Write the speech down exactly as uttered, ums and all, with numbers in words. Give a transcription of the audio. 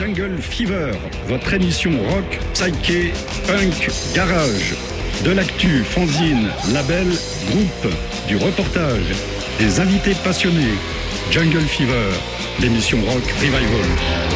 Jungle Fever, votre émission rock, psyché, punk, garage. De l'actu, fanzine, label, groupe, du reportage, des invités passionnés. Jungle Fever, l'émission rock revival.